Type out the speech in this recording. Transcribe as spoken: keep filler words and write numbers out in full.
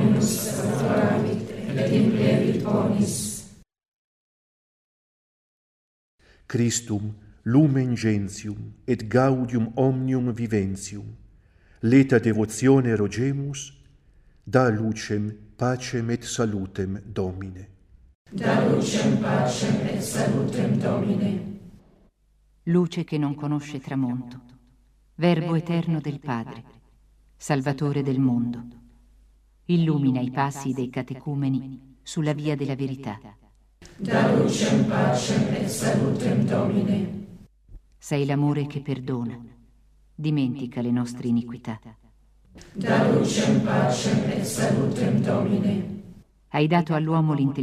Dominus salvavit et implevit bonis. Christum, lumen gentium et gaudium omnium viventium, leta devotione rogemus, da lucem, pacem et salutem Domine. Da lucem, pacem et salutem Domine. Luce che non conosce tramonto, Verbo eterno del Padre, Salvatore del mondo, illumina i passi dei catecumeni sulla via della verità. Da lucem, pacem et salutem Domine. Sei l'amore che perdona, dimentica le nostre iniquità. Da lucem, pacem et salutem Domine. Hai dato all'uomo l'intelligenza